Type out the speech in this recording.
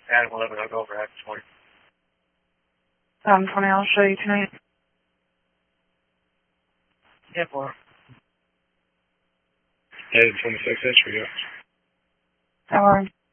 Adam 11, I'll go over half 20. 20, I'll show you tonight. Yeah, for Adam 26, that's for you. Don't worry.